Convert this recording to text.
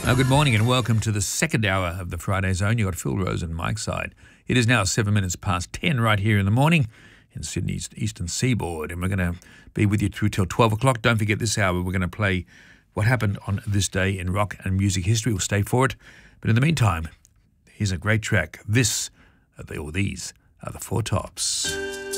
Good morning and welcome to the second hour of the Friday Zone. You've got Phil Rose and Mike Side. It is now 7 minutes past 10 right here in the morning in Sydney's Eastern Seaboard, and we're going to be with you through till 12 o'clock. Don't forget this hour we're going to play what happened on this day in rock and music history. We'll stay for it. But in the meantime, here's a great track. These are the Four Tops.